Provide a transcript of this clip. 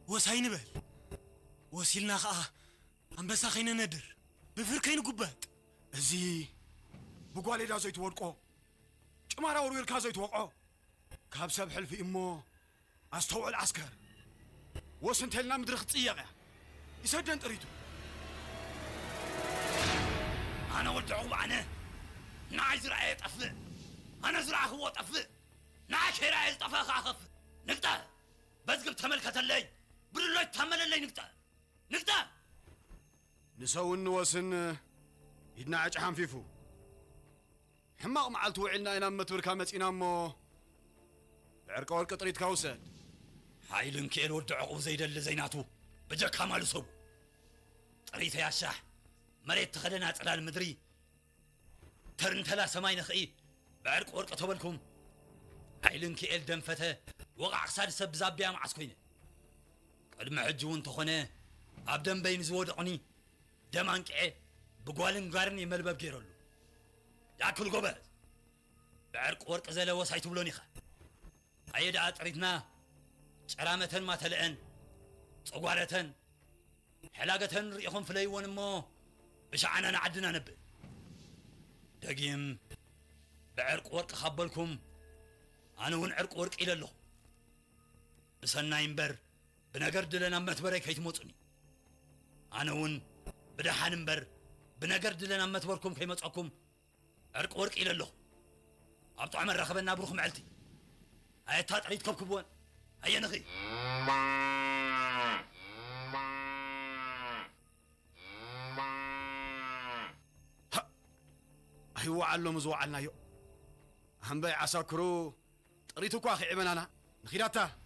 وساين بل وسيلنا خا أنبسا خينا ندر بفركين قبات زي بقولي دا زيت ورقو جمارا ورير كا زيت وقعو كاب سبحل في امو استوعب العسكر وسنتلنا مدرخ تصيغا يسدن طريتو انا ودعو معنا نايز رأي طفل انا زرع هو طفل ناش رايز طفا خاخف نقطع بس قبت تملكت اللي برلو يتحمل اللي نقطع نسوي النوسن يدنا عجحان فيفو حماق معلت وعلنا إنا متبركا متينا مو العرقة والقطريت كاوسد حايلن كيل ودعو زيد اللي زيناتو بجاك مالو سو طريت يا شاح مريت تخدنا على المدري ترنتلا سماي نخئي بعرق ورقة تبلكم حايلن كيل دنفته وقع صار سب زابيا مع سكوينه قدم عجون تخونه ابدن بين زودقني دمانقع بقوالن غارني ملبب كيرلو ياكل غبز بعرق ورق زله وسايت بلوني خا ايدا اطريتنا چرامتن ما تلئن صغارتن حلاقتن ريخون فليون مو بشعنا نعدنا نب دقيم بعرق ورق خبلكم انا ون عرق ورق الى له بسنا ينبر بنقرد لنا متبري كيتموطني انا ون بدحان نبر بنقرد لنا متبركم كيمصكم عرق ورق الى له ابطع عمر رخبنا بروخ معلتي هاي تاطريت كبكبون هيا نخي هو علم زوعلنا يو هم بي عساكرو طريتو كو اخي عمنانا نخيراتا